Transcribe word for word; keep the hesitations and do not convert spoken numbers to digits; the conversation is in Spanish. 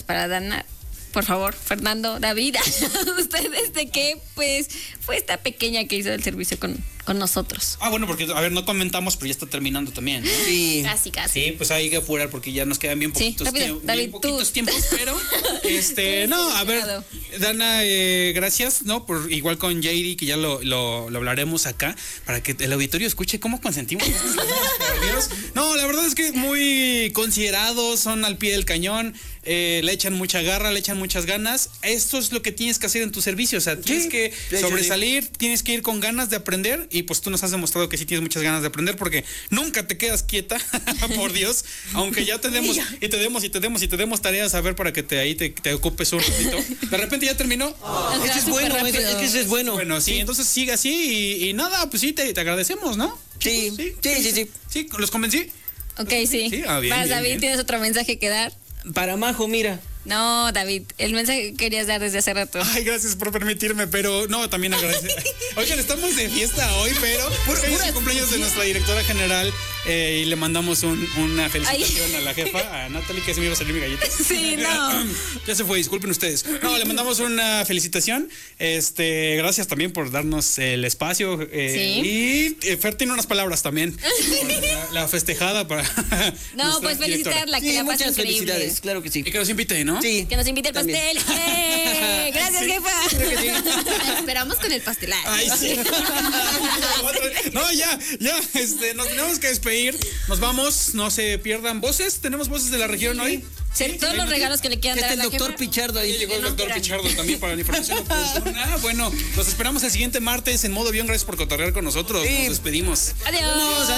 para Dana. Por favor, Fernando, David, ustedes de qué, pues, fue esta pequeña que hizo el servicio con, con nosotros. Ah, bueno, porque, a ver, no comentamos, pero ya está terminando también, ¿no? Sí. Casi, casi. Sí, pues hay que apurar porque ya nos quedan bien poquitos, Sí, rápido, tie- David, bien poquitos tú. tiempos, pero, este, no, a ver, Dana, eh, gracias, ¿no? Por igual con J D, que ya lo, lo, lo hablaremos acá, para que el auditorio escuche cómo consentimos a estos niños, por Dios. No, la verdad es que muy considerados, son al pie del cañón. Eh, le echan mucha garra, le echan muchas ganas. Esto es lo que tienes que hacer en tu servicio. O sea, tienes Sí, que de hecho, sobresalir, tienes que ir con ganas de aprender. Y pues tú nos has demostrado que sí tienes muchas ganas de aprender, porque nunca te quedas quieta, por Dios. Aunque ya te demos y te demos y te demos y te demos tareas a ver para que te ahí te, te ocupes un ratito. De repente ya terminó. Oh, eso es bueno, es, es que eso es bueno. Bueno, sí, entonces sigue así y, y nada, pues sí, te, te agradecemos, ¿no? Sí, sí, sí, sí. Sí, ¿los convencí? Ok, sí. Sí, ah, bien, Vas, bien, David, bien. ¿tienes otro mensaje que dar? Para Majo, mira. No, David, el mensaje que querías dar desde hace rato. Ay, gracias por permitirme, pero no, también agradecer. Oigan, estamos de fiesta hoy, pero porque hoy es el cumpleaños de nuestra directora general eh, y le mandamos un, una felicitación Ay. a la jefa, a Natalie, que se me iba a salir mi galleta. Sí, no. Ya se fue, disculpen ustedes. No, le mandamos una felicitación. Este, gracias también por darnos el espacio. Eh, y eh, Fer tiene unas palabras también. La, la festejada para. No, pues felicitarla, que Sí, la pase muchas increíble. felicidades, claro que sí. Y que nos invite, ¿no? Sí. Que nos invite el También. pastel. ¡Eh! Gracias, Sí, jefa. creo que sí. La esperamos con el pastel. Ay, sí. No, ya, ya, este, nos tenemos que despedir. Nos vamos, no se pierdan voces. Tenemos voces de la región hoy. Sí, todos los regalos que le quieran Está dar a el la doctor jefa. Pichardo Ahí ahí. llegó el doctor Pichardo también para la información oportuna. Bueno, los esperamos el siguiente martes en modo avión. Gracias por cotorrear con nosotros. Sí. Nos despedimos. Adiós.